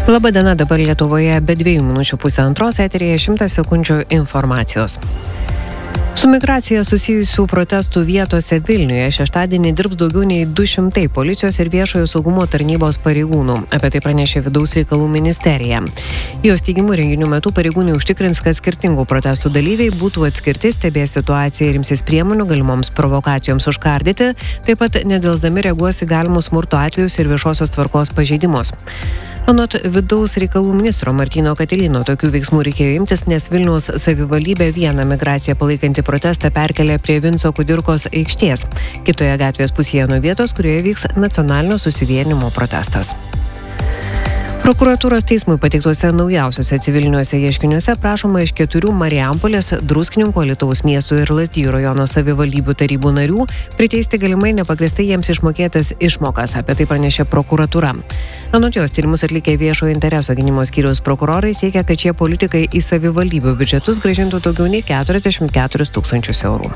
Labadiena, dabar Lietuvoje be 2 minučių pusę antros, eteryje 100 sekundžių informacijos. Su migracija susijusių protestų vietose Vilniuje šeštadienį dirbs daugiau nei 200 policijos ir viešojo saugumo tarnybos pareigūnų. Apie tai pranešė Vidaus reikalų ministerija. Jos teigimu renginių metu pareigūnai užtikrins, kad skirtingų protestų dalyviai būtų atskirti, stebės situaciją ir imsis priemonių galimoms provokacijoms užkardyti, taip pat nedelsdami reaguos į galimus smurto atvejus ir viešosios tvarkos pažeidimus. Anot Vidaus reikalų ministro Martyno Katilino, tokių veiksmų reikėjo imtis, nes Vilniaus savivaldybė vieną migraciją palaikantį protestą perkelė prie Vinco Kudirkos aikštės, kitoje gatvės pusėje nuo vietos, kurioje vyks nacionalinio susivienimo protestas. Prokuratūros teismui pateiktuose naujausiuose civiliniuose ieškiniuose prašoma iš 4 Marijampolės, Druskininkų, Alytaus miestų ir Lazdijų rajono savivaldybių tarybų narių priteisti galimai nepagrįstai jiems išmokėtas išmokas, apie tai pranešė prokuratūra. Anot jos tyrimus atlikę viešojo intereso gynimo skyriaus prokurorai siekia, kad šie politikai į savivaldybių biudžetus grąžintų daugiau nei 44 000 eurų.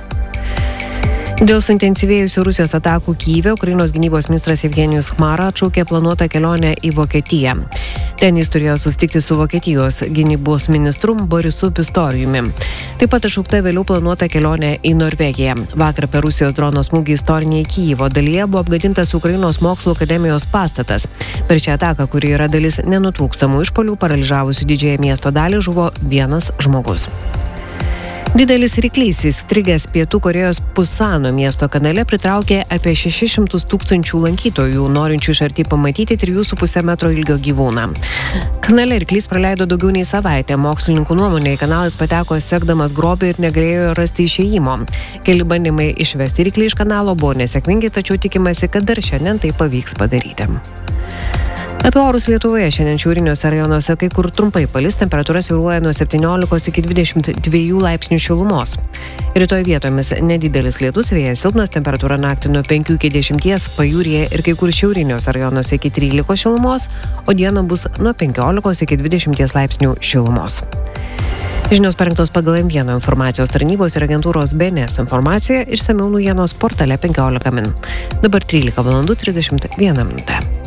Dėl suintensyvėjusių Rusijos atakų Kyjive Ukrainos gynybos ministras Evgenijus Chmara atšaukė planuotą kelionę į Vokietiją. Ten jis turėjo susitikti su Vokietijos gynybos ministru Borisu Pistorijumi. Taip pat atšaukta vėliau planuota kelionė į Norvegiją. Vakar per Rusijos drono smūgį istorinėje Kyjivo dalyje buvo apgadintas Ukrainos mokslo akademijos pastatas. Per šią ataką, kuri yra dalis nenutrūkstamų išpuolių, paralyžavusių didžiąją miesto dalį, žuvo 1 žmogus. Didelis ryklys įstrigęs Pietų Korėjos Pusano miesto kanale pritraukė apie 600 000 lankytojų, norinčių iš arti pamatyti 3,5 metro ilgio gyvūną. Kanale ryklys praleido daugiau nei savaitę. Mokslininkų nuomonė, į kanalą patek sekdamas grobį ir negalėjo rasti išėjimo. Keli bandymai išvesti ryklį iš kanalo buvo nesėkmingi, tačiau tikimasi, kad dar šiandien tai pavyks padaryti. Apie orus Lietuvoje šiandien šiauriniuose rajonuose kai kur trumpai palis, temperatūra svyruoja nuo 17 iki 22 laipsnių šilumos. Rytoj vietomis nedidelis lietus, vėjas silpnas, temperatūra naktį nuo 5 iki 10, pajūryje ir kai kur šiauriniuose rajonuose iki 13 šilumos, o dieną bus nuo 15 iki 20 laipsnių šilumos. Žinios parengtos pagal M1 informacijos tarnybos ir agentūros BNS informaciją, išsamiau naujienos portale 15 min. Dabar 13:31.